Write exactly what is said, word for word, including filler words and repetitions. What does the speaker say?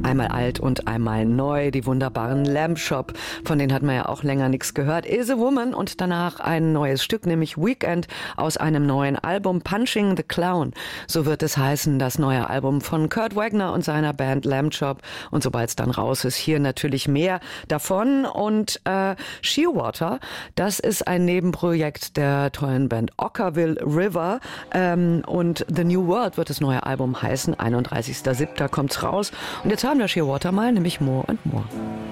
Einmal alt und einmal neu, die wunderbaren Lamb Shop, von denen hat man ja auch länger nichts gehört. Is a Woman und danach ein neues Stück, nämlich Weekend aus einem neuen Album, Punching the Clown. So wird es heißen, das neue Album von Kurt Wagner und seiner Band Lamb Shop. Und sobald es dann raus ist, hier natürlich mehr davon. Und äh, Shearwater, das ist ein Nebenprojekt der tollen Band Okkervil River. Ähm, und The New World wird das neue Album heißen. einunddreißigster siebter kommt's raus. Und jetzt haben wir Shearwater mal, nämlich More and More.